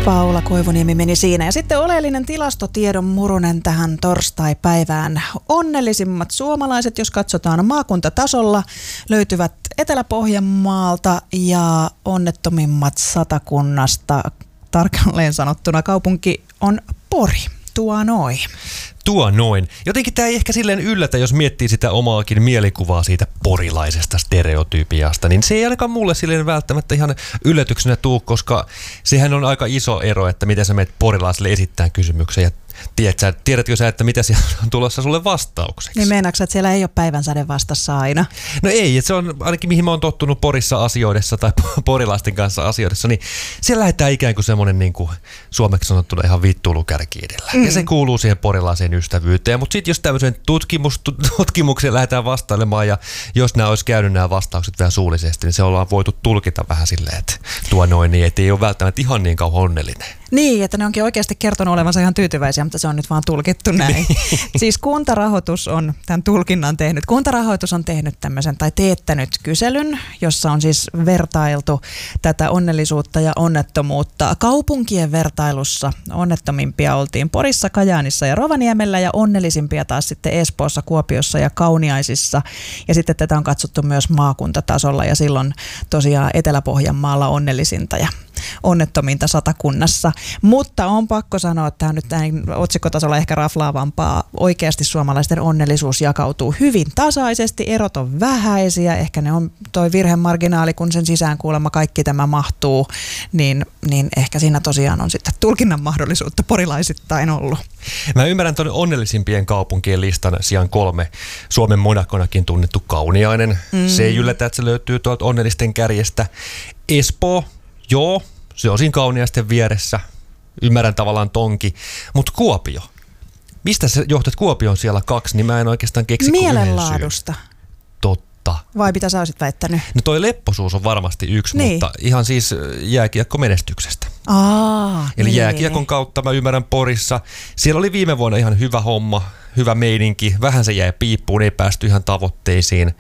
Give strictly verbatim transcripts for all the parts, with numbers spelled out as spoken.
Paula Koivuniemi meni siinä. Ja sitten oleellinen tilastotiedon murunen tähän torstai-päivään. Onnellisimmat suomalaiset, jos katsotaan maakuntatasolla, löytyvät Etelä-Pohjanmaalta ja onnettomimmat Satakunnasta. Tarkalleen sanottuna kaupunki on Pori. Tuo noin. Tuo noin. Jotenkin tämä ei ehkä silleen yllätä, jos miettii sitä omaakin mielikuvaa siitä porilaisesta stereotypiasta, niin se ei ainakaan mulle silleen välttämättä ihan yllätyksenä tuu, koska sehän on aika iso ero, että miten sä menet porilaiselle esittää kysymyksen ja tiedätkö, tiedätkö sä, että mitä siellä on tulossa sulle vastaukseksi? Niin meinaatko, että siellä ei ole päivänsäde vastassa aina? No ei, että se on ainakin mihin mä oon tottunut Porissa asioidessa tai porilaisten kanssa asioidessa, niin siellä lähdetään ikään kuin semmoinen niin kuin suomeksi sanottuna ihan vittuilukärki edellä. Mm. Ja se kuuluu siihen porilaiseen ystävyyteen, mutta sitten jos tämmöisen tutkimus, tutkimukseen lähdetään vastailemaan ja jos nämä olisi käynyt nämä vastaukset vähän suullisesti, niin se ollaan voitu tulkita vähän silleen, että tuo noin, niin ei ole välttämättä ihan niin kauan onnellinen. Niin, että ne onkin oikeasti kertonut olevansa ihan tyytyväisiä, mutta se on nyt vaan tulkittu näin. Siis Kuntarahoitus on tämän tulkinnan tehnyt. Kuntarahoitus on tehnyt tämmöisen tai teettänyt kyselyn, jossa on siis vertailtu tätä onnellisuutta ja onnettomuutta. Kaupunkien vertailussa onnettomimpia oltiin Porissa, Kajaanissa ja Rovaniemellä ja onnellisimpia taas sitten Espoossa, Kuopiossa ja Kauniaisissa. Ja sitten tätä on katsottu myös maakuntatasolla ja silloin tosiaan Etelä-Pohjanmaalla onnellisinta ja onnettominta Satakunnassa. Mutta on pakko sanoa, että tämä on nyt näin otsikkotasolla ehkä raflaavampaa. Oikeasti suomalaisten onnellisuus jakautuu hyvin tasaisesti, erot on vähäisiä, ehkä ne on toi virhemarginaali, kun sen sisään kuulemma kaikki tämä mahtuu, niin, niin ehkä siinä tosiaan on sitten tulkinnan mahdollisuutta porilaisittain ollut. Mä ymmärrän tuon onnellisimpien kaupunkien listan sijaan kolme. Suomen Monakonakin tunnettu Kauniainen. Mm. Se ei yllätä, että se löytyy tuolta onnellisten kärjestä. Espoo, joo, se on siinä Kauniaisten vieressä. Ymmärrän tavallaan tonki. Mutta Kuopio. Mistä sä johtat Kuopion siellä kaksi, niin mä en oikeastaan keksi kuin mielenlaadusta. Totta. Vai mitä sä olisit väittänyt? No toi lepposuus on varmasti yksi, niin. Mutta ihan siis jääkiekkomenestyksestä. Aa, Eli niin, jääkiekon niin. kautta mä ymmärrän Porissa. Siellä oli viime vuonna ihan hyvä homma, hyvä meininki. Vähän se jäi piippuun, ei päästy ihan tavoitteisiin.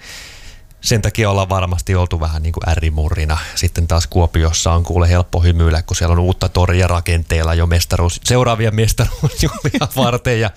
Sen takia ollaan varmasti oltu vähän niin kuin ärrimurrina. Sitten taas Kuopiossa on kuule helppo hymyillä, kun siellä on uutta toria rakenteella jo mestaruus, seuraavia mestaruusjuhlia varten. Ja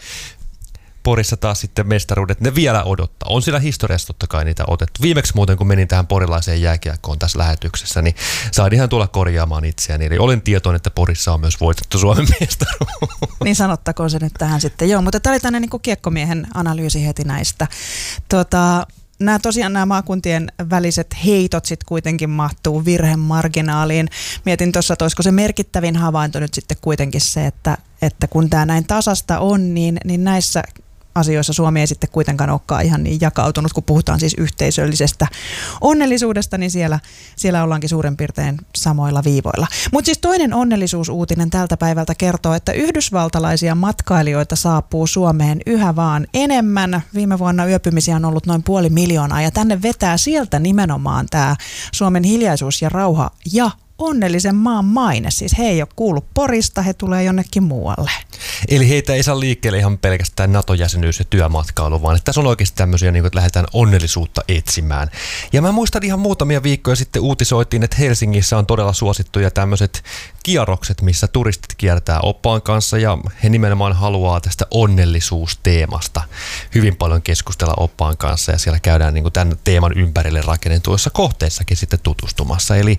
Porissa taas sitten mestaruudet, ne vielä odottaa. On siellä historiassa totta kai niitä otettu. Viimeksi muuten, kun menin tähän porilaiseen jääkiekkoon tässä lähetyksessä, niin sain ihan tulla korjaamaan itseäni. Eli olen tietoinen, että Porissa on myös voitettu Suomen mestaruus. Niin sanottakoon se nyt tähän sitten. Joo, mutta tämä oli tämmöinen niin kuin kiekkomiehen analyysi heti näistä. Tota... Nämä tosiaan nämä maakuntien väliset heitot sitten kuitenkin mahtuu virhemarginaaliin. Mietin tuossa, että olisiko se merkittävin havainto nyt sitten kuitenkin se, että, että kun tämä näin tasasta on, niin, niin näissä asioissa Suomi ei sitten kuitenkaan olekaan ihan niin jakautunut, kun puhutaan siis yhteisöllisestä onnellisuudesta, niin siellä, siellä ollaankin suurin piirtein samoilla viivoilla. Mutta siis toinen onnellisuusuutinen tältä päivältä kertoo, että yhdysvaltalaisia matkailijoita saapuu Suomeen yhä vaan enemmän. Viime vuonna yöpymisiä on ollut noin puoli miljoonaa ja tänne vetää sieltä nimenomaan tämä Suomen hiljaisuus ja rauha ja onnellisen maan maine. Siis he ei ole kuullut Porista, he tulee jonnekin muualle. Eli heitä ei saa liikkeelle ihan pelkästään NATO-jäsenyys ja työmatkailu, vaan että tässä on oikeasti tämmöisiä, niin kuin, että lähdetään onnellisuutta etsimään. Ja mä muistan ihan muutamia viikkoja sitten uutisoitiin, että Helsingissä on todella suosittuja tämmöiset kierrokset, missä turistit kiertää oppaan kanssa ja he nimenomaan haluaa tästä onnellisuusteemasta hyvin paljon keskustella oppaan kanssa ja siellä käydään niin kuin tämän teeman ympärille rakennetuissa kohteissakin sitten tutustumassa. Eli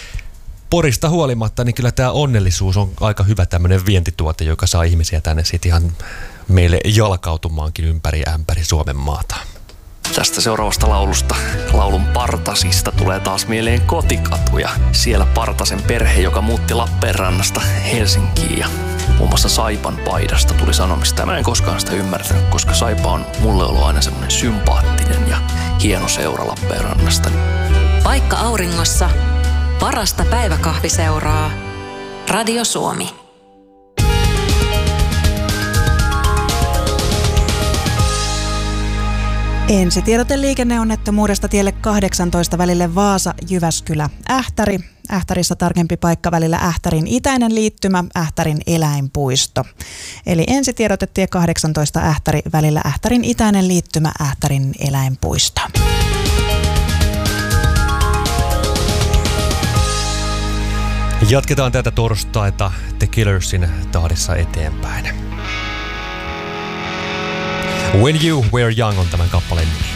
Porista huolimatta, niin kyllä tämä onnellisuus on aika hyvä tämmöinen vientituote, joka saa ihmisiä tänne sitten ihan meille jalkautumaankin ympäri ämpäri Suomen maata. Tästä seuraavasta laulusta, laulun Partasista, tulee taas mieleen kotikatu ja siellä Partasen perhe, joka muutti Lappeenrannasta Helsinkiin ja muun muassa Saipan paidasta tuli sanomista. Mä en koskaan sitä ymmärtänyt, koska Saipa on mulle ollut aina semmoinen sympaattinen ja hieno seura Lappeenrannasta. Vaikka auringossa, parasta päiväkahviseuraa. Radio Suomi. Ensitiedote liikenneonnettomuudesta tielle kahdeksantoista välille Vaasa-Jyväskylä-Ähtäri. Ähtärissä tarkempi paikka välillä Ähtärin itäinen liittymä, Ähtärin eläinpuisto. Eli ensitiedote tie kahdeksantoista Ähtäri välillä Ähtärin itäinen liittymä, Ähtärin eläinpuisto. Jatketaan tätä torstaita The Killersin tahdissa eteenpäin. When You Were Young on tämän kappaleen nimi.